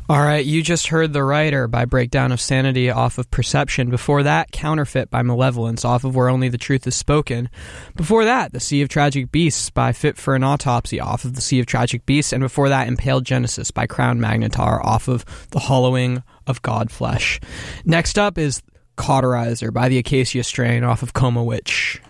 All right, you just heard The Writer by Breakdown of Sanity off of Perception. Before that, Counterfeit by Malevolence off of Where Only the Truth is Spoken. Before that, The Sea of Tragic Beasts by Fit for an Autopsy off of The Sea of Tragic Beasts. And before that, Impaled Genesis by Crown Magnetar off of The Hollowing of Godflesh. Next up is Cauterizer by the Acacia Strain off of Coma Witch.